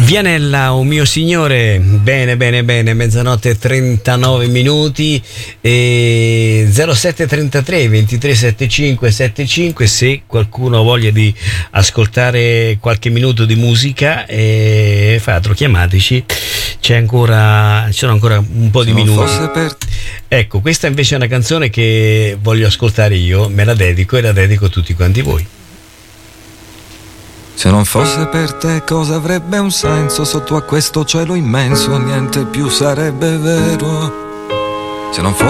Vianella, un mio signore, bene, mezzanotte e 39 minuti, 0733 23 75 75, se qualcuno ha voglia di ascoltare qualche minuto di musica, fatelo, chiamateci, ci sono ancora un po' di minuti. Ecco, questa invece è una canzone che voglio ascoltare io, me la dedico e la dedico a tutti quanti voi. Se non fosse per te cosa avrebbe un senso sotto a questo cielo immenso? Niente più sarebbe vero. Se non fosse